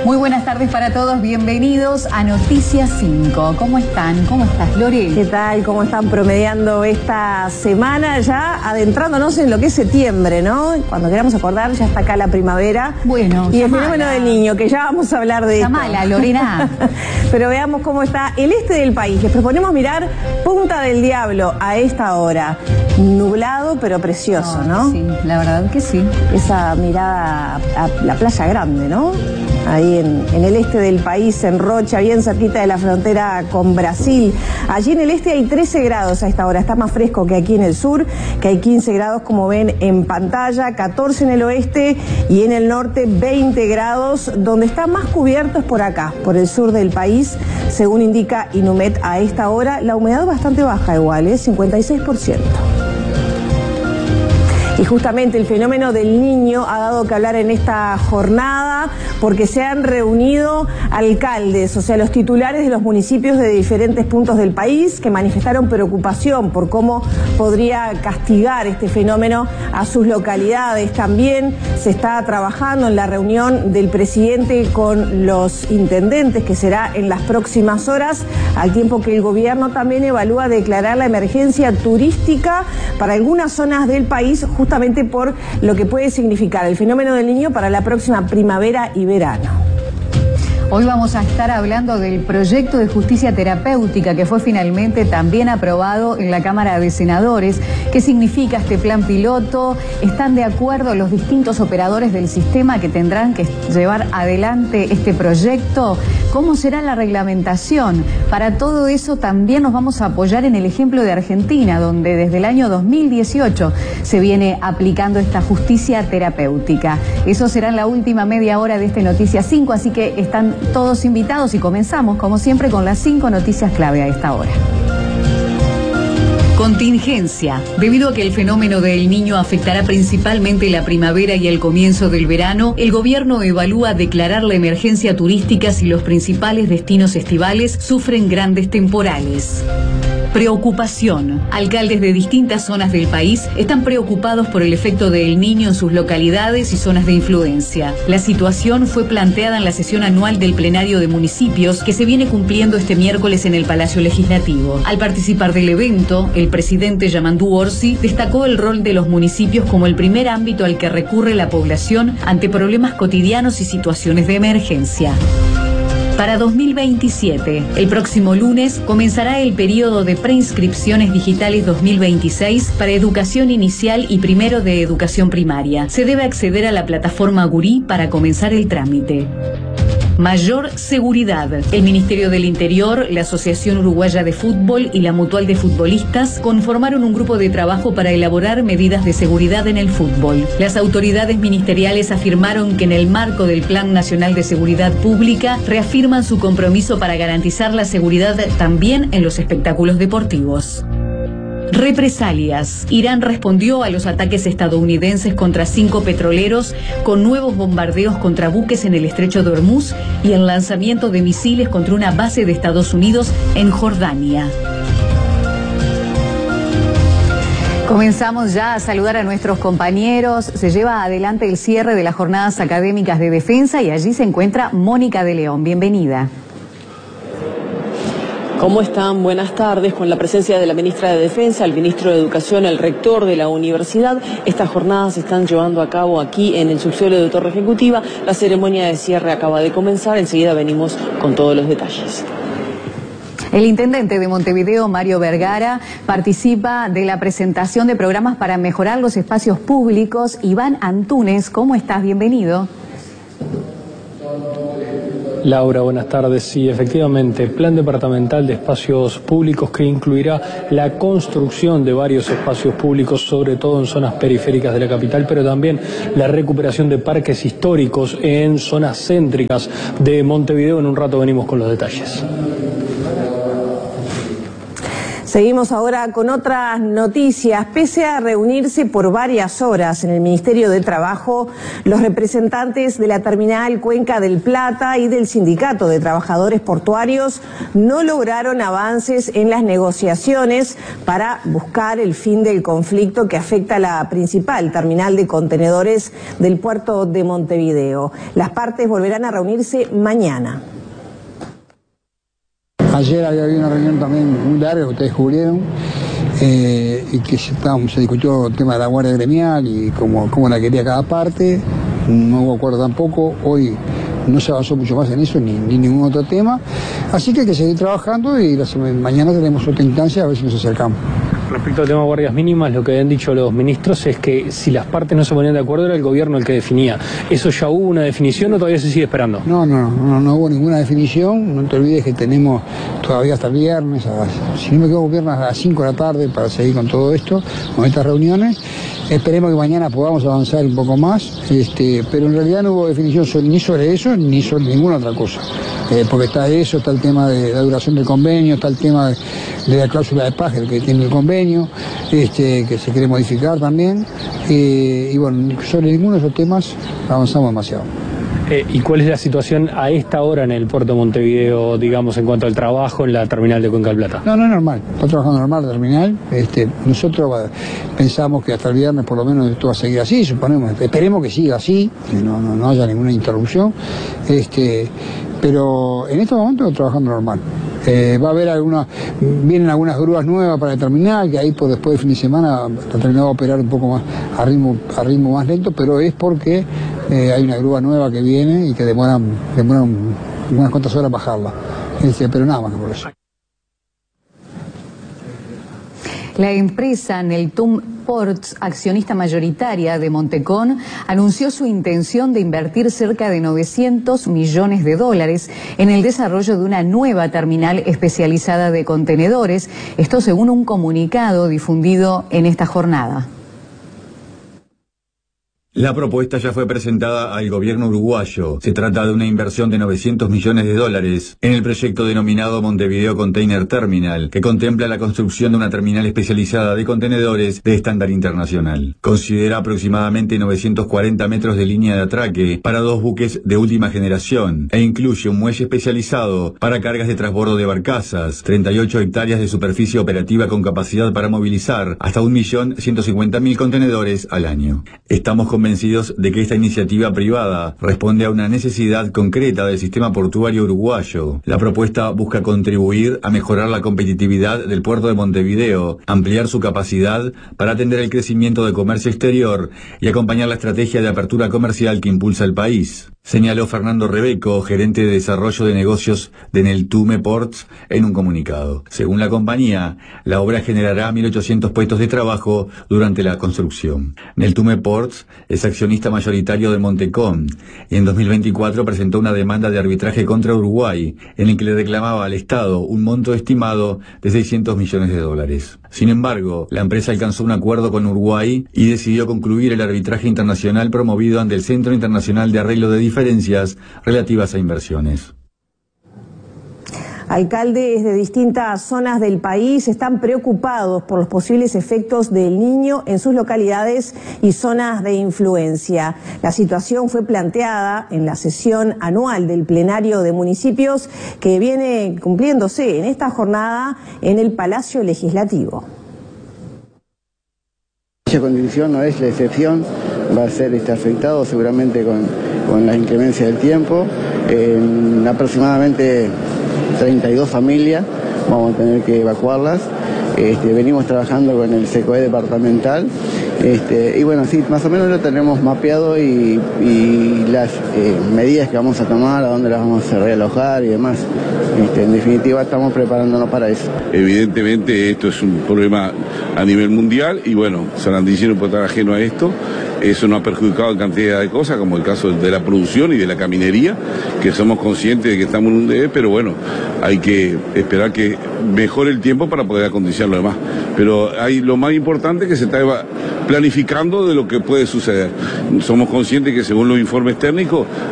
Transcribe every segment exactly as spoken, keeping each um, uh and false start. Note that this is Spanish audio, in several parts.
Muy buenas tardes para todos, bienvenidos a Noticias cinco. ¿Cómo están? ¿Cómo estás, Lore? ¿Qué tal? ¿Cómo están promediando esta semana? Ya adentrándonos en lo que es septiembre, ¿no? Cuando queramos acordar, ya está acá la primavera. Bueno, y el llamala. fenómeno del niño, que ya vamos a hablar de Llamala, esto. Lorena. Pero veamos cómo está el este del país. Les proponemos mirar Punta del Diablo a esta hora. Nublado, pero precioso, ¿no? Sí, la verdad que sí. Esa mirada a, a la playa grande, ¿no? Ahí en, en el este del país, en Rocha, bien cerquita de la frontera con Brasil. Allí en el este hay trece grados a esta hora, está más fresco que aquí en el sur, que hay quince grados como ven en pantalla, catorce en el oeste y en el norte veinte grados. Donde está más cubierto es por acá, por el sur del país, según indica Inumet a esta hora. La humedad bastante baja igual, ¿eh? cincuenta y seis por ciento. Y justamente el fenómeno del niño ha dado que hablar en esta jornada porque se han reunido alcaldes, o sea, los titulares de los municipios de diferentes puntos del país que manifestaron preocupación por cómo podría castigar este fenómeno a sus localidades. También se está trabajando en la reunión del presidente con los intendentes, que será en las próximas horas, al tiempo que el gobierno también evalúa declarar la emergencia turística para algunas zonas del país, justamente por lo que puede significar el fenómeno del niño para la próxima primavera y verano. Hoy vamos a estar hablando del proyecto de justicia terapéutica que fue finalmente también aprobado en la Cámara de Senadores. ¿Qué significa este plan piloto? ¿Están de acuerdo los distintos operadores del sistema que tendrán que llevar adelante este proyecto? ¿Cómo será la reglamentación? Para todo eso también nos vamos a apoyar en el ejemplo de Argentina, donde desde el año dos mil dieciocho se viene aplicando esta justicia terapéutica. Eso será en la última media hora de este Noticias cinco, así que están todos invitados y comenzamos, como siempre, con las cinco noticias clave a esta hora. Contingencia. Debido a que el fenómeno del niño afectará principalmente la primavera y el comienzo del verano, el gobierno evalúa declarar la emergencia turística si los principales destinos estivales sufren grandes temporales. Preocupación. Alcaldes de distintas zonas del país están preocupados por el efecto del niño en sus localidades y zonas de influencia. La situación fue planteada en la sesión anual del plenario de municipios que se viene cumpliendo este miércoles en el Palacio Legislativo. Al participar del evento, el presidente Yamandú Orsi destacó el rol de los municipios como el primer ámbito al que recurre la población ante problemas cotidianos y situaciones de emergencia. Para dos mil veintisiete, el próximo lunes, comenzará el periodo de preinscripciones digitales dos mil veintiséis para educación inicial y primero de educación primaria. Se debe acceder a la plataforma Gurí para comenzar el trámite. Mayor seguridad. El Ministerio del Interior, la Asociación Uruguaya de Fútbol y la Mutual de Futbolistas conformaron un grupo de trabajo para elaborar medidas de seguridad en el fútbol. Las autoridades ministeriales afirmaron que en el marco del Plan Nacional de Seguridad Pública reafirman su compromiso para garantizar la seguridad también en los espectáculos deportivos. Represalias. Irán respondió a los ataques estadounidenses contra cinco petroleros con nuevos bombardeos contra buques en el estrecho de Hormuz y el lanzamiento de misiles contra una base de Estados Unidos en Jordania. Comenzamos ya a saludar a nuestros compañeros. Se lleva adelante el cierre de las jornadas académicas de defensa y allí se encuentra Mónica de León. Bienvenida. ¿Cómo están? Buenas tardes. Con la presencia de la ministra de Defensa, el ministro de Educación, el rector de la universidad, estas jornadas se están llevando a cabo aquí en el subsuelo de Torre Ejecutiva. La ceremonia de cierre acaba de comenzar. Enseguida venimos con todos los detalles. El intendente de Montevideo, Mario Vergara, participa de la presentación de programas para mejorar los espacios públicos. Iván Antúnez, ¿cómo estás? Bienvenido. Laura, buenas tardes. Sí, efectivamente, plan departamental de espacios públicos que incluirá la construcción de varios espacios públicos, sobre todo en zonas periféricas de la capital, pero también la recuperación de parques históricos en zonas céntricas de Montevideo. En un rato venimos con los detalles. Seguimos ahora con otras noticias. Pese a reunirse por varias horas en el Ministerio de Trabajo, los representantes de la terminal Cuenca del Plata y del Sindicato de Trabajadores Portuarios no lograron avances en las negociaciones para buscar el fin del conflicto que afecta a la principal terminal de contenedores del puerto de Montevideo. Las partes volverán a reunirse mañana. Ayer había habido una reunión también muy larga, que ustedes cubrieron, eh, y que se, se discutió el tema de la guardia gremial y cómo, cómo la quería cada parte. No hubo acuerdo tampoco. Hoy no se avanzó mucho más en eso, ni, ni ningún otro tema. Así que hay que seguir trabajando y la semana, mañana tenemos otra instancia a ver si nos acercamos. Respecto al tema de guardias mínimas, lo que habían dicho los ministros es que si las partes no se ponían de acuerdo era el gobierno el que definía. ¿Eso ya hubo una definición o todavía se sigue esperando? No, no, no, no hubo ninguna definición. No te olvides que tenemos todavía hasta el viernes, a, si no me equivoco, viernes a las cinco de la tarde para seguir con todo esto, con estas reuniones. Esperemos que mañana podamos avanzar un poco más, este, pero en realidad no hubo definición sobre, ni sobre eso ni sobre ninguna otra cosa. Eh, porque está eso, está el tema de la duración del convenio, está el tema de, de la cláusula de paz que tiene el convenio, este, que se quiere modificar también. Eh, y bueno, sobre ninguno de esos temas avanzamos demasiado. Eh, ¿Y cuál es la situación a esta hora en el puerto de Montevideo, digamos, en cuanto al trabajo en la terminal de Cuenca del Plata? No, no es normal, está trabajando normal la terminal. Este, nosotros va, pensamos que hasta el viernes por lo menos esto va a seguir así, suponemos, esperemos que siga así, que no, no, no haya ninguna interrupción. Este, pero en estos momentos está trabajando normal. Eh, va a haber algunas, vienen algunas grúas nuevas para la terminal, que ahí por después del fin de semana la terminal va a operar un poco más a ritmo, a ritmo más lento, pero es porque eh, hay una grúa nueva que viene y que demoran, demoran unas cuantas horas bajarla. Este, pero nada más que por eso. La empresa Neltum Ports, accionista mayoritaria de Montecón, anunció su intención de invertir cerca de novecientos millones de dólares en el desarrollo de una nueva terminal especializada de contenedores, esto según un comunicado difundido en esta jornada. La propuesta ya fue presentada al gobierno uruguayo. Se trata de una inversión de novecientos millones de dólares en el proyecto denominado Montevideo Container Terminal, que contempla la construcción de una terminal especializada de contenedores de estándar internacional. Considera aproximadamente novecientos cuarenta metros de línea de atraque para dos buques de última generación e incluye un muelle especializado para cargas de transbordo de barcazas, treinta y ocho hectáreas de superficie operativa con capacidad para movilizar hasta un millón ciento cincuenta mil contenedores al año. Estamos con convencidos de que esta iniciativa privada responde a una necesidad concreta del sistema portuario uruguayo. La propuesta busca contribuir a mejorar la competitividad del puerto de Montevideo, ampliar su capacidad para atender el crecimiento del comercio exterior y acompañar la estrategia de apertura comercial que impulsa el país, señaló Fernando Rebeco, gerente de desarrollo de negocios de Neltume Ports, en un comunicado. Según la compañía, la obra generará mil ochocientos puestos de trabajo durante la construcción. Neltume Ports es accionista mayoritario de Montecón y en dos mil veinticuatro presentó una demanda de arbitraje contra Uruguay en el que le reclamaba al Estado un monto estimado de seiscientos millones de dólares. Sin embargo, la empresa alcanzó un acuerdo con Uruguay y decidió concluir el arbitraje internacional promovido ante el Centro Internacional de Arreglo de Diferencias relativas a inversiones. Alcaldes de distintas zonas del país están preocupados por los posibles efectos del Niño en sus localidades y zonas de influencia. La situación fue planteada en la sesión anual del plenario de municipios que viene cumpliéndose en esta jornada en el Palacio Legislativo. Esa condición no es la excepción, va a ser este, afectado seguramente con, con la inclemencia del tiempo. En aproximadamente treinta y dos familias vamos a tener que evacuarlas. Este, venimos trabajando con el SECOE departamental este, y bueno, sí, más o menos lo tenemos mapeado y, y las eh, medidas que vamos a tomar, a dónde las vamos a realojar y demás. Este, en definitiva estamos preparándonos para eso. Evidentemente esto es un problema a nivel mundial y bueno, San Andrés no puede estar ajeno a esto. Eso nos ha perjudicado en cantidad de cosas, como el caso de la producción y de la caminería, que somos conscientes de que estamos en un debe, pero bueno, hay que esperar que mejore el tiempo para poder acondicionar lo demás. Pero hay lo más importante que se está planificando de lo que puede suceder. Somos conscientes que según los informes técnicos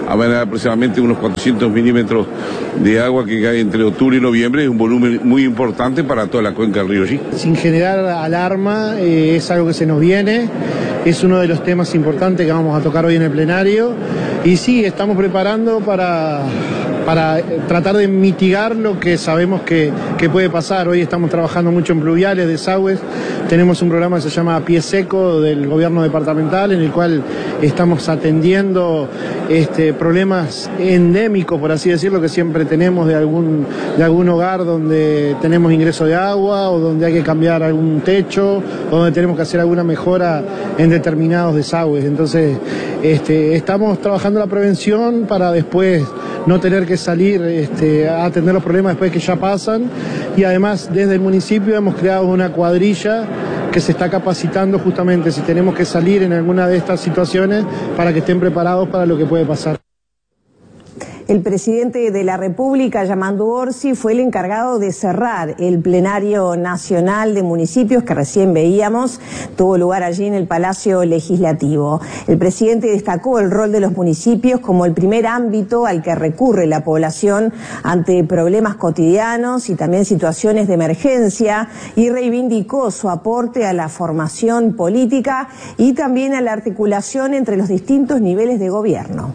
a haber aproximadamente unos cuatrocientos milímetros de agua que cae entre octubre y noviembre, es un volumen muy importante para toda la cuenca del río Allí. Sin generar alarma, eh, es algo que se nos viene, es uno de los temas importantes que vamos a tocar hoy en el plenario, y sí, estamos preparando para... para tratar de mitigar lo que sabemos que, que puede pasar. Hoy estamos trabajando mucho en pluviales, desagües, tenemos un programa que se llama Pie Seco del gobierno departamental, en el cual estamos atendiendo este, problemas endémicos, por así decirlo, que siempre tenemos de algún, de algún hogar donde tenemos ingreso de agua, o donde hay que cambiar algún techo, o donde tenemos que hacer alguna mejora en determinados desagües. Entonces, este, estamos trabajando la prevención para después no tener que salir este, a atender los problemas después que ya pasan, y además desde el municipio hemos creado una cuadrilla que se está capacitando justamente si tenemos que salir en alguna de estas situaciones para que estén preparados para lo que puede pasar. El presidente de la República, Yamandu Orsi, fue el encargado de cerrar el plenario nacional de municipios que recién veíamos. Tuvo lugar allí en el Palacio Legislativo. El presidente destacó el rol de los municipios como el primer ámbito al que recurre la población ante problemas cotidianos y también situaciones de emergencia, y reivindicó su aporte a la formación política y también a la articulación entre los distintos niveles de gobierno.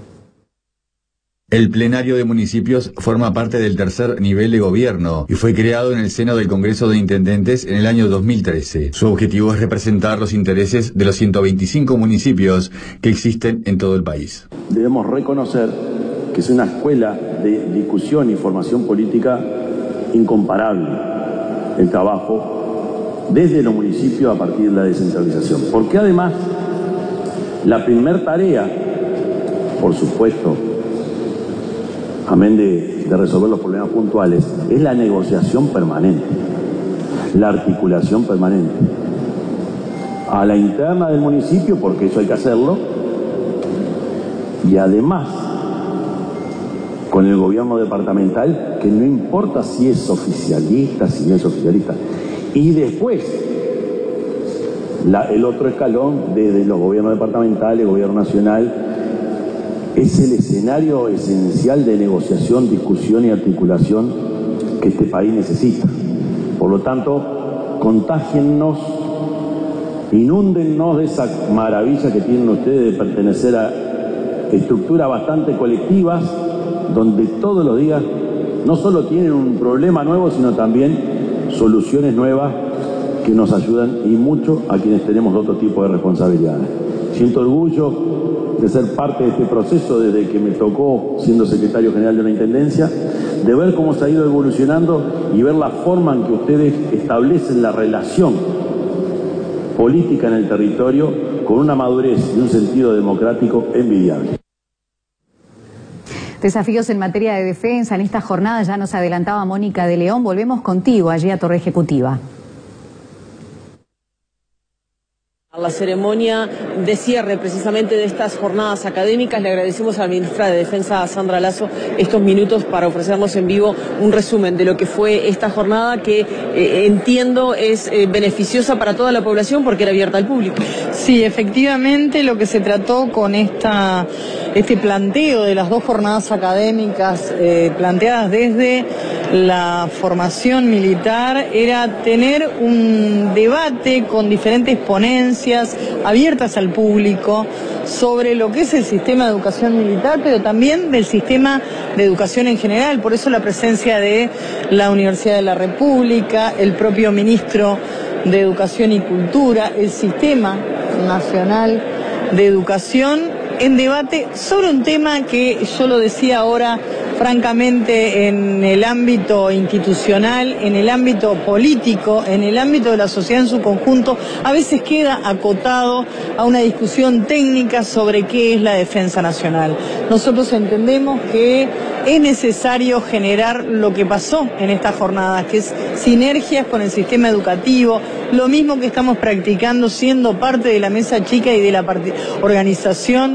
El plenario de municipios forma parte del tercer nivel de gobierno y fue creado en el seno del Congreso de Intendentes en el año dos mil trece. Su objetivo es representar los intereses de los ciento veinticinco municipios que existen en todo el país. Debemos reconocer que es una escuela de discusión y formación política incomparable el trabajo desde los municipios a partir de la descentralización. Porque además, la primer tarea, por supuesto, amén de, de resolver los problemas puntuales, es la negociación permanente, la articulación permanente. A la interna del municipio, porque eso hay que hacerlo, y además con el gobierno departamental, que no importa si es oficialista, si no es oficialista, y después la, el otro escalón desde los gobiernos departamentales, el gobierno nacional, es el escenario esencial de negociación, discusión y articulación que este país necesita. Por lo tanto, contágiennos, inúndennos de esa maravilla que tienen ustedes de pertenecer a estructuras bastante colectivas, donde todos los días no solo tienen un problema nuevo, sino también soluciones nuevas que nos ayudan y mucho a quienes tenemos otro tipo de responsabilidades. Siento orgullo de ser parte de este proceso desde que me tocó siendo secretario general de una intendencia, de ver cómo se ha ido evolucionando y ver la forma en que ustedes establecen la relación política en el territorio con una madurez y un sentido democrático envidiable. Desafíos en materia de defensa en esta jornada ya nos adelantaba Mónica de León. Volvemos contigo allí a Torre Ejecutiva. La ceremonia de cierre precisamente de estas jornadas académicas, le agradecemos a la ministra de Defensa, Sandra Lasso, estos minutos para ofrecernos en vivo un resumen de lo que fue esta jornada que eh, entiendo es eh, beneficiosa para toda la población porque era abierta al público. Sí, efectivamente lo que se trató con esta, este planteo de las dos jornadas académicas eh, planteadas desde la formación militar era tener un debate con diferentes ponencias abiertas al público sobre lo que es el sistema de educación militar, pero también del sistema de educación en general. Por eso la presencia de la Universidad de la República, el propio ministro de Educación y Cultura, el Sistema Nacional de Educación, en debate sobre un tema que yo lo decía ahora francamente en el ámbito institucional, en el ámbito político, en el ámbito de la sociedad en su conjunto, a veces queda acotado a una discusión técnica sobre qué es la defensa nacional. Nosotros entendemos que es necesario generar lo que pasó en estas jornadas, que es sinergias con el sistema educativo, lo mismo que estamos practicando siendo parte de la mesa chica y de la organización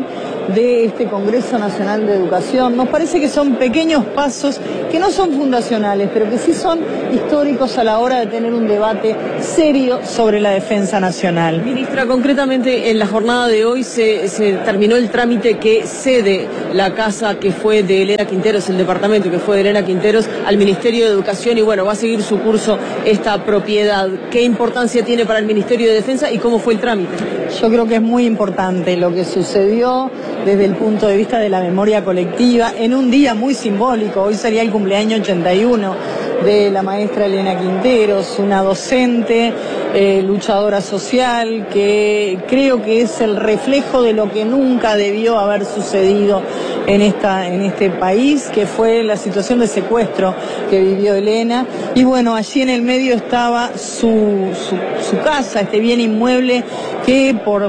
de este Congreso Nacional de Educación. Nos parece que son pequeños pasos que no son fundacionales, pero que sí son históricos a la hora de tener un debate serio sobre la defensa nacional. Ministra, concretamente en la jornada de hoy se, se terminó el trámite que cede la casa que fue de Elena Quinteros, el departamento que fue de Elena Quinteros, al Ministerio de Educación, y bueno, va a seguir su curso esta propiedad. ¿Qué importancia tiene para el Ministerio de Defensa y cómo fue el trámite? Yo creo que es muy importante lo que sucedió desde el punto de vista de la memoria colectiva, en un día muy simbólico. Hoy sería el cumpleaños ochenta y uno de la maestra Elena Quinteros, una docente, eh, luchadora social, que creo que es el reflejo de lo que nunca debió haber sucedido en, esta, en este país, que fue la situación de secuestro que vivió Elena. Y bueno, allí en el medio estaba su, su, su casa, este bien inmueble que por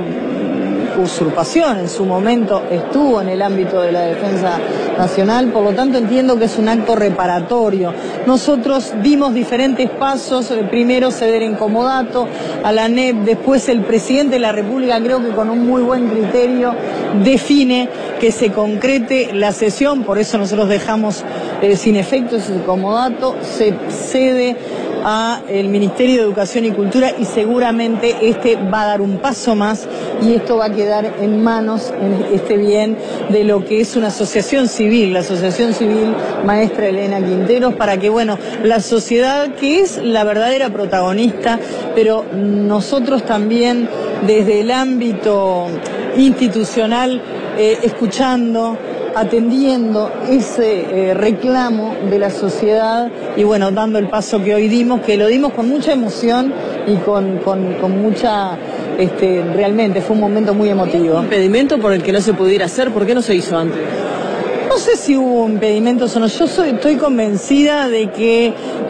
usurpación en su momento estuvo en el ámbito de la defensa nacional, por lo tanto entiendo que es un acto reparatorio. Nosotros dimos diferentes pasos, primero ceder en comodato a la N E P, después el presidente de la República, creo que con un muy buen criterio, define que se concrete la cesión, por eso nosotros dejamos eh, sin efecto ese comodato, se cede a el Ministerio de Educación y Cultura y seguramente este va a dar un paso más y esto va a quedar en manos, en este bien, de lo que es una asociación civil, la Asociación Civil Maestra Elena Quinteros, para que, bueno, la sociedad, que es la verdadera protagonista, pero nosotros también desde el ámbito institucional, eh, escuchando, atendiendo ese eh, reclamo de la sociedad y bueno, dando el paso que hoy dimos, que lo dimos con mucha emoción y con, con, con mucha, este, realmente fue un momento muy emotivo. ¿Impedimento por el que no se pudiera hacer? ¿Por qué no se hizo antes? No sé si hubo impedimentos o no, yo soy, estoy convencida de que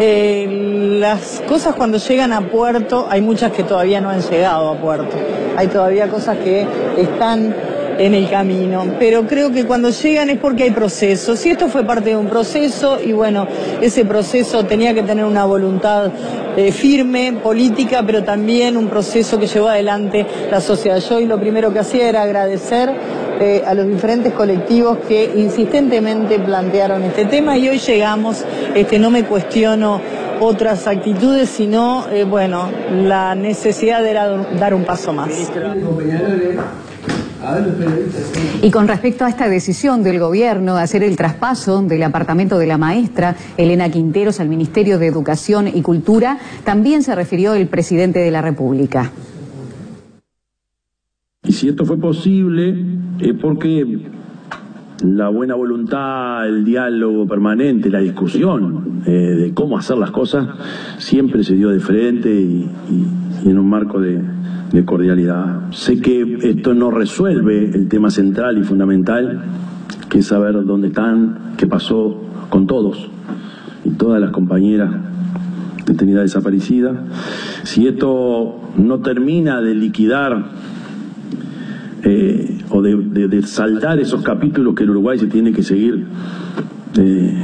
eh, las cosas cuando llegan a puerto, hay muchas que todavía no han llegado a puerto, hay todavía cosas que están en el camino, pero creo que cuando llegan es porque hay procesos, y esto fue parte de un proceso, y bueno, ese proceso tenía que tener una voluntad eh, firme, política, pero también un proceso que llevó adelante la sociedad. Yo hoy lo primero que hacía era agradecer eh, a los diferentes colectivos que insistentemente plantearon este tema, y hoy llegamos, este, no me cuestiono otras actitudes, sino, eh, bueno, la necesidad de dar, dar un paso más. Y con respecto a esta decisión del gobierno de hacer el traspaso del apartamento de la maestra Elena Quinteros al Ministerio de Educación y Cultura, también se refirió el presidente de la República. Y si esto fue posible es porque la buena voluntad, el diálogo permanente, la discusión eh, de cómo hacer las cosas siempre se dio de frente y, y, y en un marco de de cordialidad. Sé que esto no resuelve el tema central y fundamental, que es saber dónde están, qué pasó con todos y todas las compañeras detenidas desaparecidas. Si esto no termina de liquidar eh, o de, de, de saldar esos capítulos que el Uruguay se tiene que seguir eh,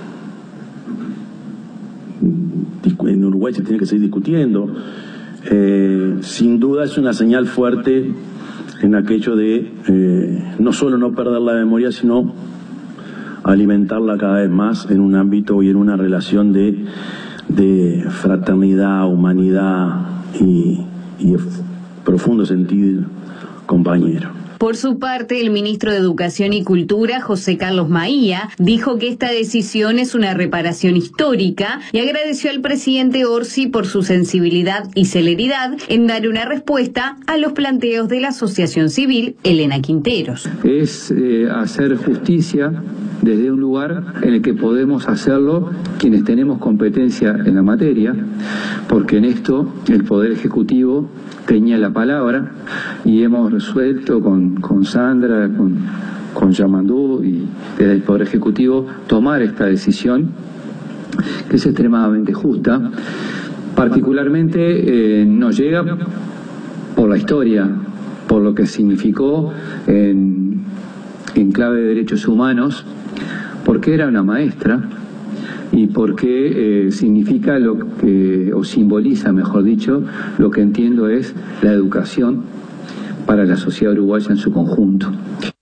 en Uruguay se tiene que seguir discutiendo. Eh, sin duda es una señal fuerte en aquello de eh, no solo no perder la memoria, sino alimentarla cada vez más en un ámbito y en una relación de, de fraternidad, humanidad y, y profundo sentido compañero. Por su parte, el ministro de Educación y Cultura, José Carlos Maía, dijo que esta decisión es una reparación histórica y agradeció al presidente Orsi por su sensibilidad y celeridad en dar una respuesta a los planteos de la Asociación Civil Elena Quinteros. Es eh, hacer justicia desde un lugar en el que podemos hacerlo quienes tenemos competencia en la materia, porque en esto el Poder Ejecutivo tenía la palabra y hemos resuelto con, con Sandra, con, con Yamandú y desde el Poder Ejecutivo tomar esta decisión que es extremadamente justa. Particularmente eh, nos llega por la historia, por lo que significó en, en clave de derechos humanos, porque era una maestra y porque eh, significa lo que, o simboliza, mejor dicho, lo que entiendo es la educación para la sociedad uruguaya en su conjunto.